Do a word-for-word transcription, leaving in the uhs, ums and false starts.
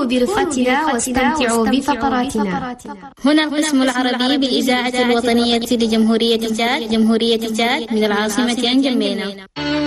برفقتنا واستمتعوا بفقراتنا. هنا القسم العربي بالإذاعة الوطنية لجمهورية تشاد، جمهورية تشاد من العاصمة نجمينا.